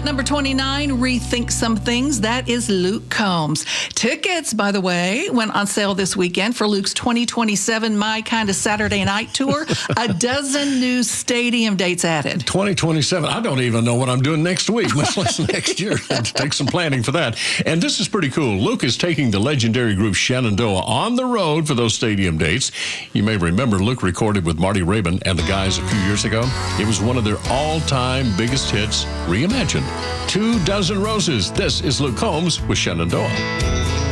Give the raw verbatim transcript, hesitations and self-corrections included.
At number twenty-nine, Rethink Some Things. That is Luke Combs. Tickets, by the way, went on sale this weekend for Luke's twenty twenty-seven My Kind of Saturday Night Tour. A dozen new stadium dates added. twenty twenty-seven. I don't even know what I'm doing next week, much less next year. Had to take some planning for that. And this is pretty cool. Luke is taking the legendary group Shenandoah on the road for those stadium dates. You may remember Luke recorded with Marty Raybon and the guys a few years ago. It was one of their all-time biggest hits, reimagined. Two Dozen Roses. This is Luke Combs with Shenandoah.